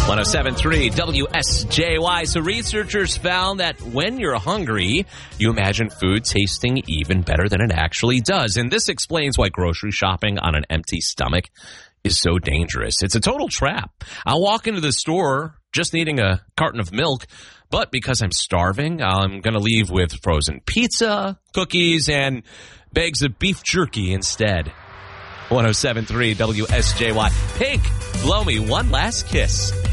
107.3 WSJY. So researchers found that when you're hungry, you imagine food tasting even better than it actually does. And this explains why grocery shopping on an empty stomach is so dangerous. It's a total trap. I'll walk into the store just needing a carton of milk, but because I'm starving, I'm going to leave with frozen pizza, cookies, and bags of beef jerky instead. 107.3 WSJY. Pink, blow me one last kiss.